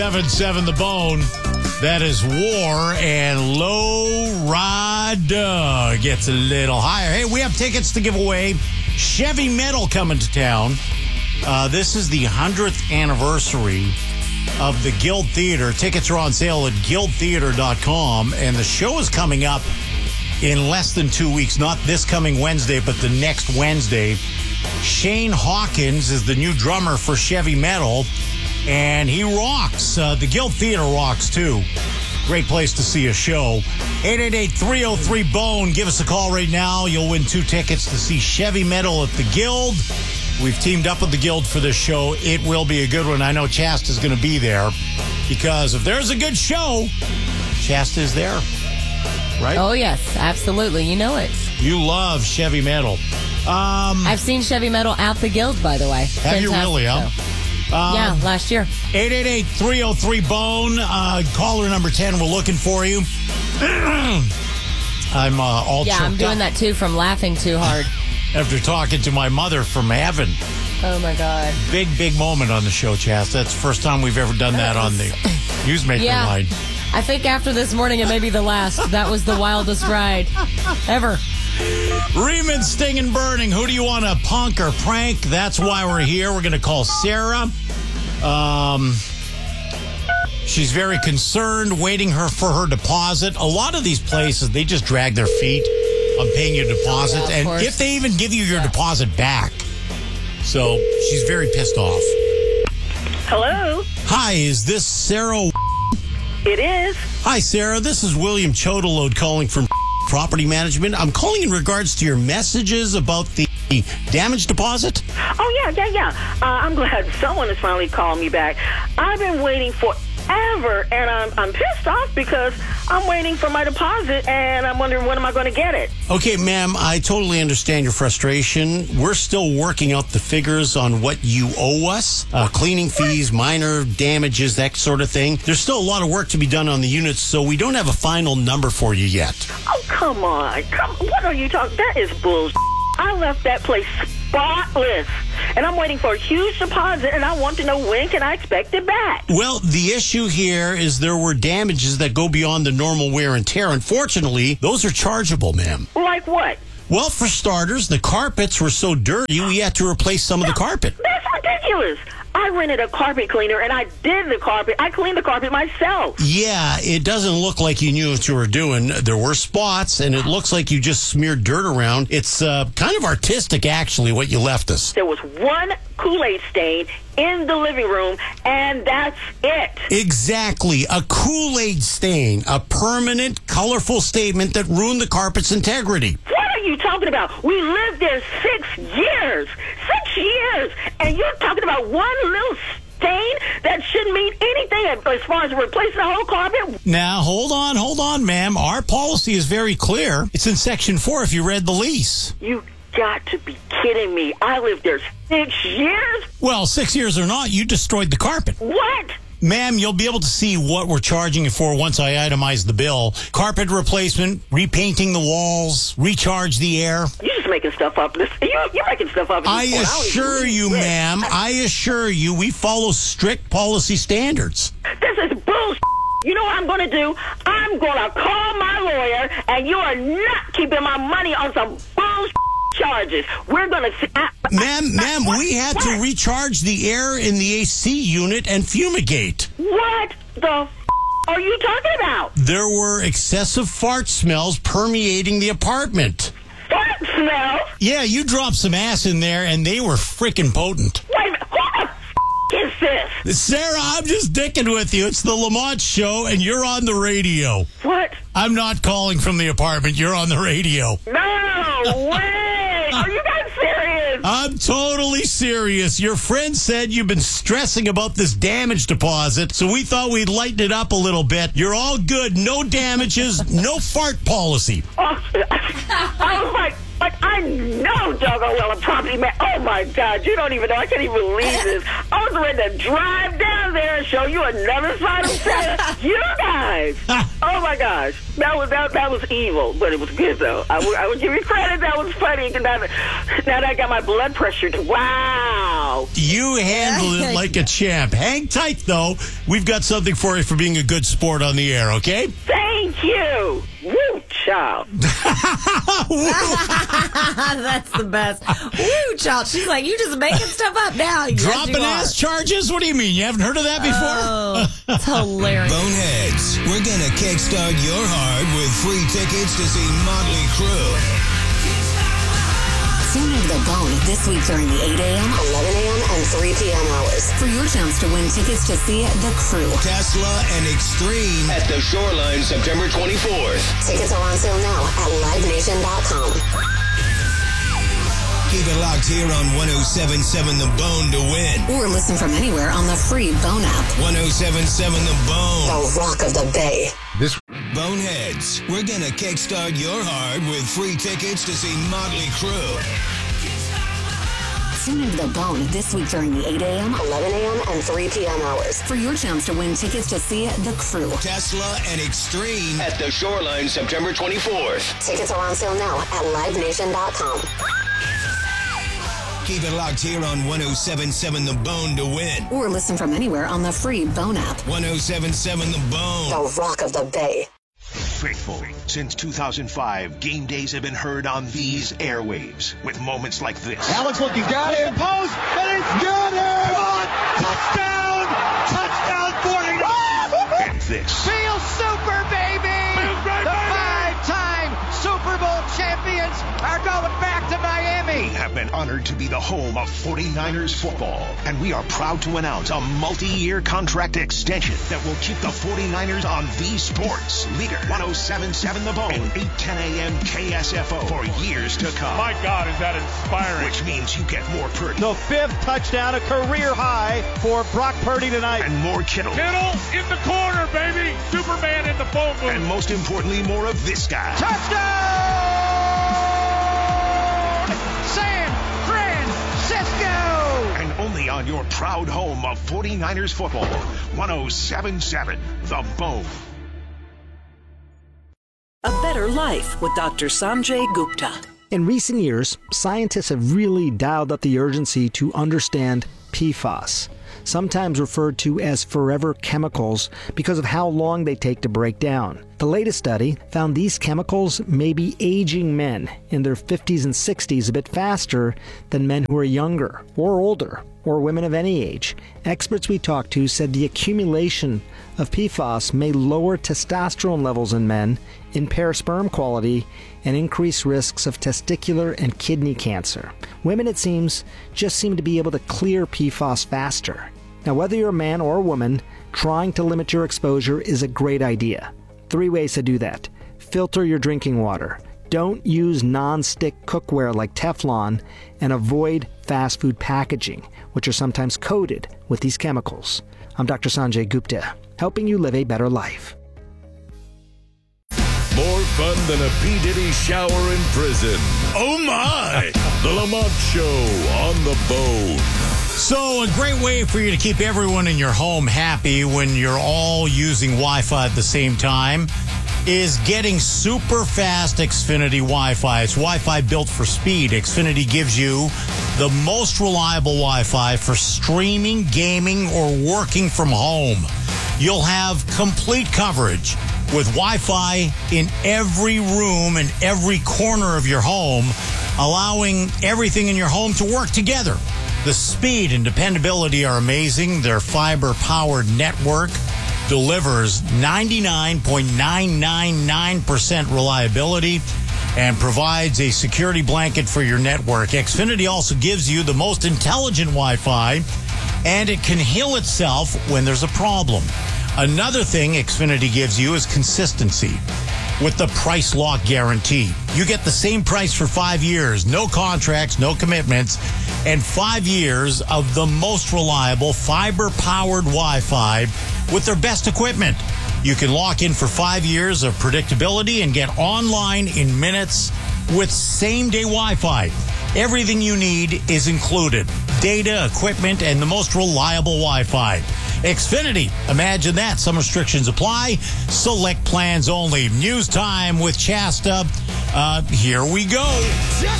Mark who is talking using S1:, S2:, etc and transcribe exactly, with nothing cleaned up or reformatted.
S1: seven seven The Bone. That is War, and Low Rider gets a little higher. Hey, we have tickets to give away. Chevy Metal coming to town. Uh, this is the hundredth anniversary of the Guild Theater. Tickets are on sale at guild theater dot com, and the show is coming up in less than two weeks. Not this coming Wednesday, but the next Wednesday. Shane Hawkins is the new drummer for Chevy Metal, and he rocks. Uh, the Guild Theater rocks, too. Great place to see a show. eight eight eight, three oh three, BONE. Give us a call right now. You'll win two tickets to see Chevy Metal at the Guild. We've teamed up with the Guild for this show. It will be a good one. I know Chasta's going to be there, because if there's a good show, Chasta is there. Right?
S2: Oh, yes. Absolutely. You know it.
S1: You love Chevy Metal. Um,
S2: I've seen Chevy Metal at the Guild, by the way.
S1: Have
S2: Fantastic
S1: you really, huh?
S2: Um, yeah, last year.
S1: eight eight eight, three oh three, BONE. Uh, caller number ten, we're looking for you. I'm uh, all
S2: Yeah,
S1: choked
S2: I'm doing
S1: up
S2: that, too, from laughing too hard.
S1: after talking to my mother from heaven.
S2: Oh, my God.
S1: Big, big moment on the show, Chas. That's the first time we've ever done that on the Newsmaker
S2: Yeah.
S1: line.
S2: I think after this morning, it may be the last. That was the wildest ride ever.
S1: Reman, Sting, and Burning. Who do you want to punk or prank? That's why we're here. We're going to call Sarah. Um, she's very concerned, waiting her for her deposit. A lot of these places, they just drag their feet on paying your deposit,
S2: Yeah, of
S1: and
S2: course.
S1: if they even give you your yeah. deposit back. So she's very pissed off.
S3: Hello?
S1: Hi, is this Sarah?
S3: It is.
S1: Hi, Sarah. This is William Chodelode calling from Property Management. I'm calling in regards to your messages about the damage deposit.
S3: Oh, yeah, yeah, yeah. Uh, I'm glad someone has finally called me back. I've been waiting forever, and I'm, I'm pissed off because I'm waiting for my deposit, and I'm wondering when am I going to get it.
S1: Okay, ma'am, I totally understand your frustration. We're still working out the figures on what you owe us. Uh, cleaning fees, minor damages, that sort of thing. There's still a lot of work to be done on the units, so we don't have a final number for you yet.
S3: Oh, come on. Come, what are you talking? That is bullshit. I left that place spotless, and I'm waiting for a huge deposit, and I want to know when can I expect it back.
S1: Well, the issue here is there were damages that go beyond the normal wear and tear. Unfortunately, those are chargeable, ma'am.
S3: Like what?
S1: Well, for starters, the carpets were so dirty, we had to replace some of the carpet.
S3: That's ridiculous. I rented a carpet cleaner, and I did the carpet. I cleaned the carpet myself.
S1: Yeah, it doesn't look like you knew what you were doing. There were spots, and it looks like you just smeared dirt around. It's uh, kind of artistic, actually, what you left us.
S3: There was one Kool-Aid stain in the living room, and that's it.
S1: Exactly. A Kool-Aid stain. A permanent, colorful statement that ruined the carpet's integrity.
S3: What are you talking about? We lived there six years. Six years. And you're talking about one little stain that shouldn't mean anything as far as replacing the whole carpet?
S1: Now, hold on, hold on, ma'am. Our policy is very clear. It's in Section four if you read the lease.
S3: You got to be kidding me. I lived there six years?
S1: Well, six years or not, you destroyed the carpet.
S3: What?
S1: Ma'am, you'll be able to see what we're charging you for once I itemize the bill. Carpet replacement, repainting the walls, recharge the air.
S3: You're just making stuff up. This, you, you're making stuff up.
S1: I
S3: I
S1: assure you, ma'am, I assure you, we follow strict policy standards.
S3: This is bullshit. You know what I'm going to do? I'm going to call my lawyer, and you are not keeping my money on some bullshit charges. We're going to see. I,
S1: Ma'am, ma'am,
S3: what?
S1: we had
S3: what?
S1: to recharge the air in the A C unit and fumigate.
S3: What the f- are you talking about?
S1: There were excessive fart smells permeating the apartment.
S3: Fart smell?
S1: Yeah, you dropped some ass in there, and they were freaking potent.
S3: Wait a minute. Who the f- is this?
S1: Sarah, I'm just dicking with you. It's the Lamont Show, and you're on the radio.
S3: What?
S1: I'm not calling from the apartment. You're on the radio.
S3: No way. Are you guys serious?
S1: I'm totally serious. Your friend said you've been stressing about this damage deposit, so we thought we'd lighten it up a little bit. You're all good. No damages, no fart policy.
S3: Oh, I was like, Like, I know doggone well a property man. Oh, my God. You don't even know. I can't even believe this. I was ready to drive down there and show you another side of Santa. You guys. Oh, my gosh. That was that, that was evil, but it was good, though. I would, I would give you credit. That was funny. Now, now that I got my blood pressure. Wow.
S1: You handled it like a champ. Hang tight, though. We've got something for you for being a good sport on the air, okay?
S3: Thank you. Woo, child.
S2: That's the best. Woo, child. She's like, you just making stuff up now. Yes,
S1: Dropping
S2: you
S1: ass
S2: are.
S1: charges? What do you mean? You haven't heard of that before?
S2: Oh, it's hilarious.
S4: Boneheads, we're going to kickstart your heart with free tickets to see Motley Crue.
S5: Tune into The Bone this week during the eight a.m., eleven a.m., and three p.m. hours for your chance to win tickets to see The Crew.
S4: Tesla and Extreme
S6: at the Shoreline September twenty-fourth.
S5: Tickets are on sale now at live nation dot com.
S4: Keep it locked here on one oh seven point seven The Bone to win.
S5: Or listen from anywhere on the free Bone app.
S4: one oh seven point seven The Bone.
S5: The Rock of the Bay.
S4: This Boneheads, we're going to kickstart your heart with free tickets to see Motley Crue.
S5: Tune into The Bone this week during the eight a.m., eleven a.m., and three p.m. hours for your chance to win tickets to see The Crew.
S4: Tesla and Extreme
S6: at the Shoreline September twenty-fourth.
S5: Tickets are on sale now at live nation dot com.
S4: Keep it locked here on one oh seven point seven The Bone to win.
S5: Or listen from anywhere on the free Bone app.
S4: one oh seven point seven The Bone.
S5: The Rock of the Bay.
S7: Faithful. Since two thousand five, game days have been heard on these airwaves with moments like this.
S8: Alex looking, got it, post, and it's got it! Touchdown! Touchdown, forty-nine!
S7: And this.
S8: Feel super, baby! The five-time Super Bowl champions are going back to Miami.
S7: We have been honored to be the home of forty-niners football, and we are proud to announce a multi-year contract extension that will keep the forty-niners on the sports leader. one oh seven point seven The Bone and eight ten a.m. K S F O for years to come.
S9: My God, is that inspiring.
S7: Which means you get more Purdy.
S8: The fifth touchdown, a career high for Brock Purdy tonight.
S7: And more Kittle.
S9: Kittle in the corner, baby. Superman in the phone booth.
S7: And most importantly, more of this guy.
S8: Touchdown! San Francisco!
S7: And only on your proud home of forty-niners football. one oh seven point seven The Bone.
S10: A Better Life with Doctor Sanjay Gupta.
S11: In recent years, scientists have really dialed up the urgency to understand P FAS, sometimes referred to as forever chemicals because of how long they take to break down. The latest study found these chemicals may be aging men in their fifties and sixties a bit faster than men who are younger or older, or women of any age. Experts we talked to said the accumulation of P FAS may lower testosterone levels in men, impair sperm quality, and increase risks of testicular and kidney cancer. Women, it seems, just seem to be able to clear P FAS faster. Now, whether you're a man or a woman, trying to limit your exposure is a great idea. Three ways to do that. Filter your drinking water. Don't use non-stick cookware like Teflon, and avoid fast food packaging, which are sometimes coated with these chemicals. I'm Doctor Sanjay Gupta, helping you live a better life.
S12: More fun than a P. Diddy shower in prison. Oh my! The Lamont Show on the Bone.
S1: So, a great way for you to keep everyone in your home happy when you're all using Wi-Fi at the same time is getting super fast Xfinity Wi-Fi. It's Wi-Fi built for speed. Xfinity gives you the most reliable Wi-Fi for streaming, gaming, or working from home. You'll have complete coverage with Wi-Fi in every room and every corner of your home, allowing everything in your home to work together. The speed and dependability are amazing. Their fiber-powered network delivers ninety-nine point nine nine nine percent reliability and provides a security blanket for your network. Xfinity also gives you the most intelligent Wi-Fi, and it can heal itself when there's a problem. Another thing Xfinity gives you is consistency with the price lock guarantee. You get the same price for five years, no contracts, no commitments, and five years of the most reliable fiber-powered Wi-Fi with their best equipment. You can lock in for five years of predictability and get online in minutes with same-day Wi-Fi. Everything you need is included. Data, equipment, and the most reliable Wi-Fi. Xfinity. Imagine that. Some restrictions apply. Select plans only. News time with Shasta. Uh, here we go.